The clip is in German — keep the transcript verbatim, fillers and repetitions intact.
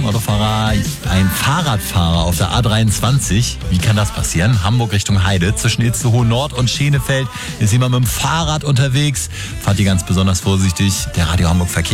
Achtung Autofahrer, ein Fahrradfahrer auf der A dreiundzwanzig. Wie kann das passieren? Hamburg Richtung Heide. Zwischen Itzehoe Nord und Schenefeld ist jemand mit dem Fahrrad unterwegs. Fahrt ihr ganz besonders vorsichtig. Der Radio Hamburg Verkehr